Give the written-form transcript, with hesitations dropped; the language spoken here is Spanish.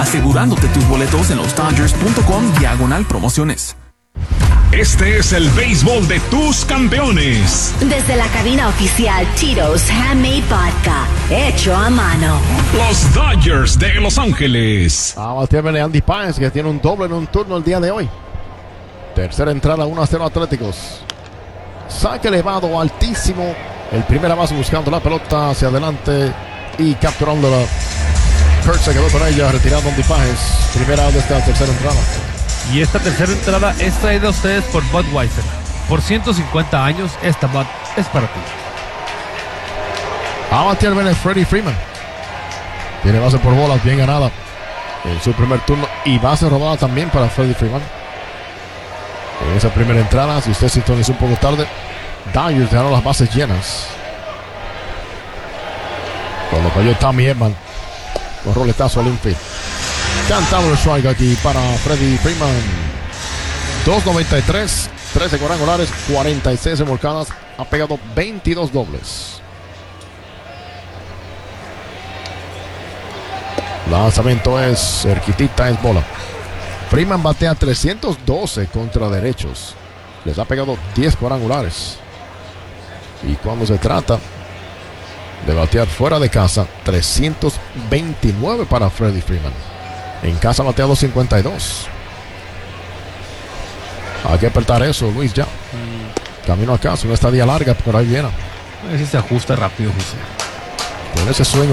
asegurándote tus boletos en losdodgers.com/promociones. Este es el béisbol de tus campeones. Desde la cabina oficial Tito's Handmade Vodka, hecho a mano. Los Dodgers de Los Ángeles. Tiene Andy Páez, que tiene un doble en un turno el día de hoy. Tercera entrada, 1-0 Atléticos. Saque elevado, altísimo. El primera base buscando la pelota hacia adelante y capturándola. Kurt se quedó con ella, retirando Andy Páez. Primera de esta tercera entrada. Y esta tercera entrada es traída a ustedes por Budweiser. Por 150 años, esta Bud es para ti. Batear viene Freddie Freeman. Tiene base por bolas, bien ganada en su primer turno. Y base robada también para Freddie Freeman. En esa primera entrada, si usted sintonizó un poco tarde, Dodgers dejaron las bases llenas. Cuando cayó Tommy Edman, con roletazo al infield. Cantado el strike aquí para Freddie Freeman. 2.93, 13 cuadrangulares, 46 remolcadas. Ha pegado 22 dobles. Lanzamiento es cerquitita, es bola. Freeman batea 312 contra derechos. Les ha pegado 10 cuadrangulares. Y cuando se trata de batear fuera de casa, 329 para Freddie Freeman. En casa batea 252. Hay que apretar eso, Luis, ya. Camino a casa, una estadía larga, por ahí viene. Ese se ajusta rápido, José. Con ese swing